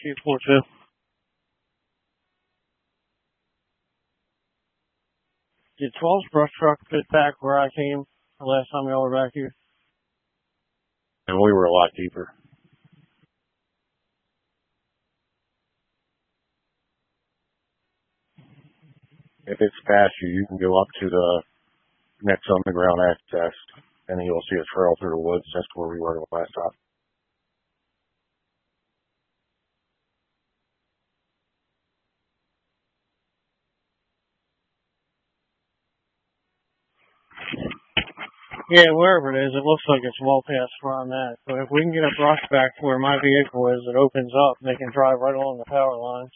842. Did 12's brush truck fit back where I came the last time y'all were back here? And we were a lot deeper. If it's past you can go up to the next underground access, and then you'll see a trail through the woods. That's where we were the last time. Yeah, wherever it is, it looks like it's well past where I'm at. So if we can get a brush back to where my vehicle is, it opens up and they can drive right along the power lines.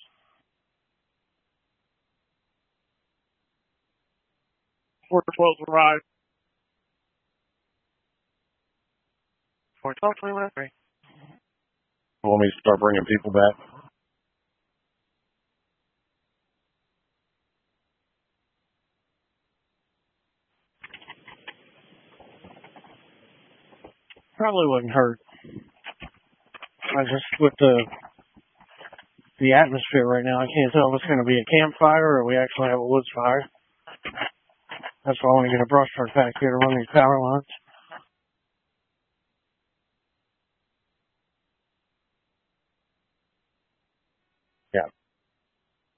Four 12 arrived. 412, 2103. Want me to start bringing people back? Probably wouldn't hurt. I just, with the atmosphere right now, I can't tell if it's going to be a campfire or we actually have a woods fire. That's why I want to get a brush truck back here to run these power lines.